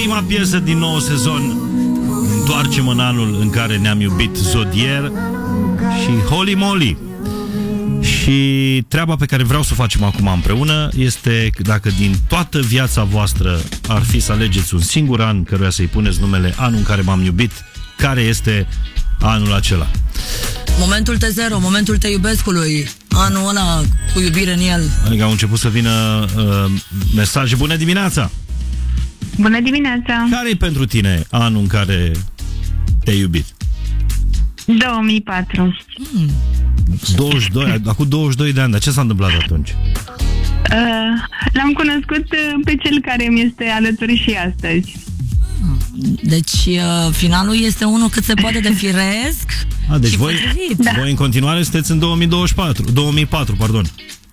prima piesă din nou sezon. Întoarcem în anul în care ne-am iubit, Zodier și Holy Moly. Și treaba pe care vreau să o facem acum împreună este dacă din toată viața voastră ar fi să alegeți un singur an căruia să-i puneți numele anul în care m-am iubit, care este anul acela? Momentul T0, momentul Te iubescului, anul ăla cu iubire în el. Adică au început să vină mesaje. Bună dimineața! Bună dimineața! Care e pentru tine anul în care te-ai iubit? 2004. 22, acum 22 de ani, dar ce s-a întâmplat atunci? L-am cunoscut pe cel care mi este alături și astăzi. Deci finalul este unul cât se poate de firesc. Deci și voi în continuare sunteți în 2004, pardon.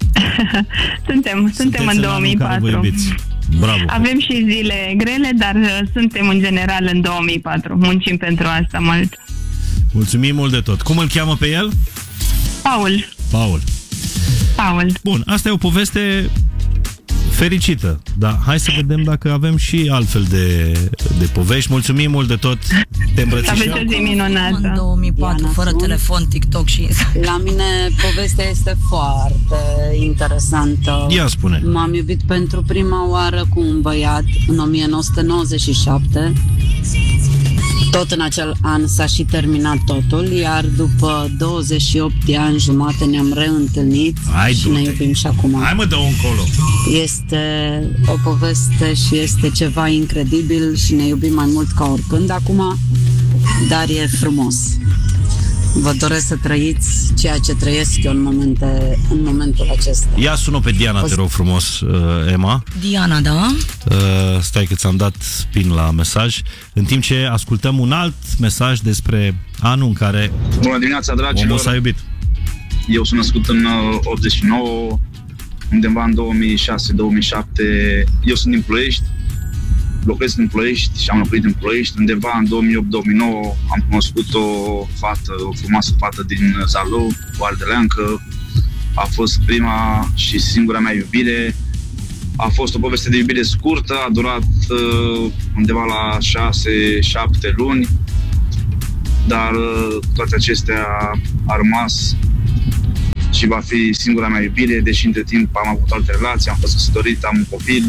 Suntem în 2004. Bravo. Avem și zile grele, dar suntem în general în 2004. Muncim pentru asta mult. Mulțumim mult de tot. Cum îl cheamă pe el? Paul. Bun, asta e o poveste fericită, dar hai să vedem dacă avem și altfel de povești. Mulțumim mult de tot. Te îmbrățișăm. Aveți o zi minunată. În 2004, Diana, fără telefon, TikTok și... La mine povestea este foarte interesantă. Ia spune. M-am iubit pentru prima oară cu un băiat în 1997. Tot în acel an s-a și terminat totul, iar după 28 de ani jumate ne-am reîntâlnit și ne iubim și acum. Hai mă, dă-o încolo. Este o poveste și este ceva incredibil și ne iubim mai mult ca oricând acum, dar e frumos. Vă doresc să trăiți ceea ce trăiesc eu în momentul acesta. Ia sună pe Diana, te rog frumos, Emma. Diana, da? Stai că ți-am dat pin la mesaj. În timp ce ascultăm un alt mesaj despre anul în care Bună dimineața, dragilor. omul s-a iubit. Eu sunt născut în 89, undeva în 2006-2007. Eu sunt din Ploiești, locuiesc în Ploiești și am locuit în Ploiești. Undeva în 2008-2009 am cunoscut o fată, o frumoasă fată din Zalău, o ardeleancă. A fost prima și singura mea iubire. A fost o poveste de iubire scurtă, a durat undeva la 6-7 luni, dar toate acestea a rămas și va fi singura mea iubire, deși între timp am avut alte relații, am fost căsătorit, am un copil.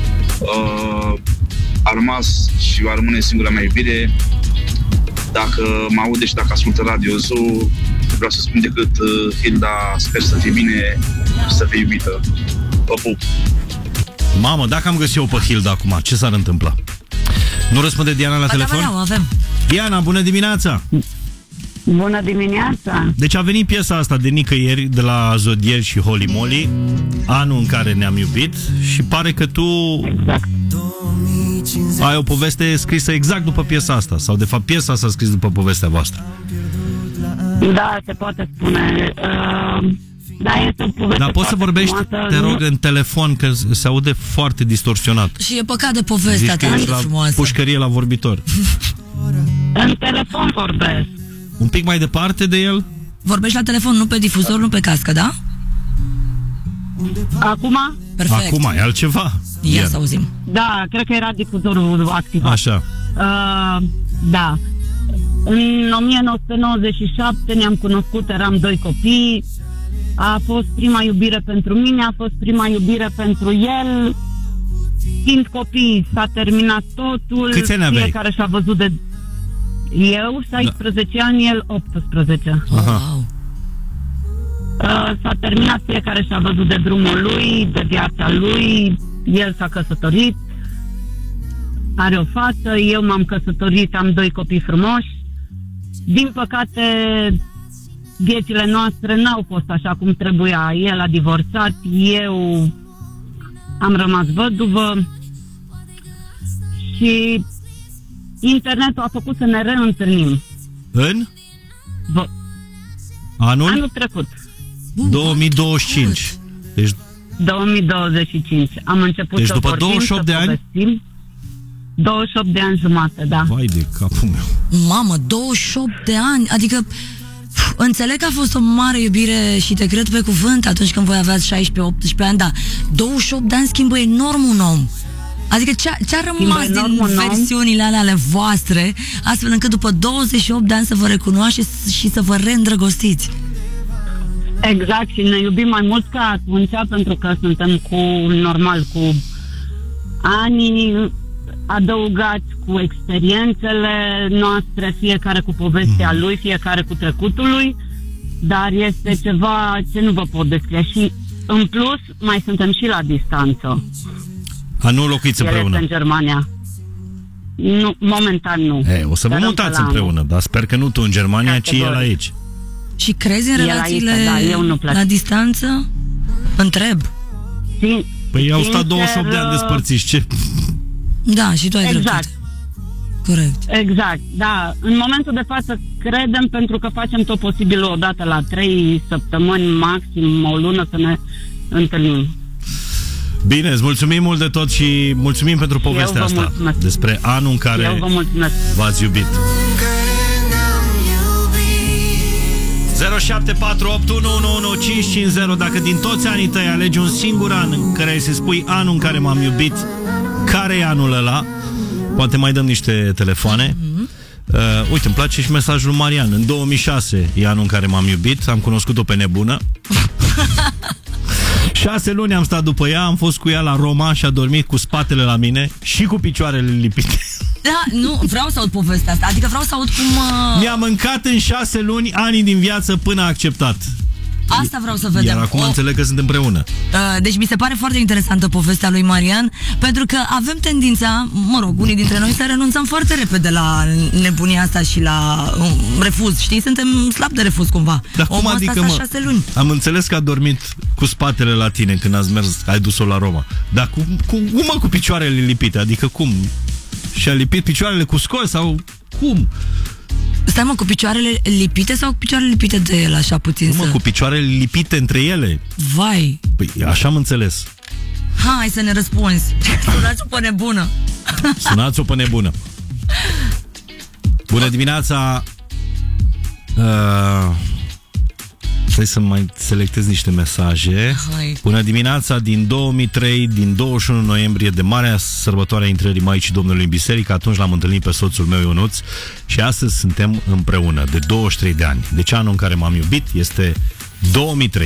A rămas și va rămâne singura mea iubire. Dacă mă aude și dacă ascultă Radio Zoo, vreau să spun decât Hilda, sper să fii bine și să fii iubită. Vă pup! Mamă, dacă am găsit-o pe Hilda acum, ce s-ar întâmpla? Nu răspunde Diana la telefon? Da, avem. Diana, bună dimineața! Bună dimineața! Deci a venit piesa asta de nicăieri, de la Zodier și Holy Moly, anul în care ne-am iubit, și pare că tu ai o poveste scrisă exact după piesa asta, sau de fapt piesa s-a scris după povestea voastră. Da, se poate spune. Da, este o poveste. Dar poți să vorbești, te rog, în telefon, că se aude foarte distorsionat. Și e păcat de povestea ta frumoasă. Pușcărie la vorbitor. În telefon vorbesc. Un pic mai departe de el? Vorbești la telefon, nu pe difuzor, nu pe cască, da? Acum? Perfect. Acum e altceva. Ia să auzim. Da, cred că era difuzorul activat. Așa. Da. În 1997 ne-am cunoscut, eram 2 copii. A fost prima iubire pentru mine, a fost prima iubire pentru el. Fiind copii, s-a terminat totul. Câți ani aveai? Fiecare și-a văzut de... Eu, 16 ani, el 18. Wow. S-a terminat, fiecare și-a văzut de drumul lui, de viața lui. El s-a căsătorit, are o fată, eu m-am căsătorit, am 2 copii frumoși. Din păcate, viețile noastre n-au fost așa cum trebuia. El a divorțat, eu am rămas văduvă și internetul a făcut să ne reîntâlnim. În? Anul trecut. 2025. Deci 2025. Am început deci să după vorbim, 28 de ani? Povestim. 28 de ani jumate, da. Vai de capul meu. Mamă, 28 de ani, adică înțeleg că a fost o mare iubire și te cred pe cuvânt atunci când voi aveați 16-18 ani, dar 28 de ani schimbă enorm un om. Adică ce-a rămas din versiunile alea ale voastre, astfel încât după 28 de ani să vă recunoașteți și să vă reîndrăgostiți? Exact, și ne iubim mai mult ca atunci, pentru că suntem cu anii adăugați, cu experiențele noastre, fiecare cu povestea lui, fiecare cu trecutul lui, dar este ceva ce nu vă pot descrie. Și în plus mai suntem și la distanță. Nu locuiți împreună? El este în Germania. Nu, momentan nu. O să vă mutați împreună, dar sper că nu tu în Germania, ci el aici. Și crezi în relațiile eu nu la distanță? Întreb. Păi au stat 28 de ani despărțiți, ce? Da, și tu ai dreptate. Corect. Exact, da. În momentul de față credem, pentru că facem tot posibilul odată la 3 săptămâni, maxim o lună, să ne întâlnim. Bine, îți mulțumim mult de tot și mulțumim pentru povestea asta. Mulțumesc. Despre anul în care v-ați iubit. 0748111550. Dacă din toți anii tăi alegi un singur an în care ai să spui anul în care m-am iubit, care e anul ăla? Poate mai dăm niște telefoane. Uite, îmi place și mesajul lui Marian. În 2006 e anul în care m-am iubit. Am cunoscut-o pe nebună. 6 luni am stat după ea. Am fost cu ea la Roma și a dormit cu spatele la mine și cu picioarele lipite. Da, nu, vreau să aud povestea asta. Adică vreau să aud cum... Mi-a mâncat în 6 luni anii din viață până a acceptat. Asta vreau să vedem. Iar acum înțeleg că sunt împreună. Deci mi se pare foarte interesantă povestea lui Marian, pentru că avem tendința, unii dintre noi, să renunțăm foarte repede la nebunia asta și la refuz, știi? Suntem slabi de refuz cumva. Dar cum adică, 6 luni. Am înțeles că a dormit cu spatele la tine când ați mers, ai dus-o la Roma. Dar cu picioarele lipite? Adică cum? Și-a lipit picioarele cu scol sau cum? Stai cu picioarele lipite sau cu picioarele lipite de el, așa puțin? Cu picioarele lipite între ele? Vai! Păi așa am înțeles. Hai să ne răspunzi. Sunați-o pe nebună. Sunați-o pe nebună. Bună dimineața. Stai să mai selectez niște mesaje. Hai. Bună dimineața, din 2003, din 21 noiembrie, de marea sărbătoare a intrării Maicii Domnului în biserică. Atunci l-am întâlnit pe soțul meu Ionuț și astăzi suntem împreună de 23 de ani. Deci anul în care m-am iubit este 2003.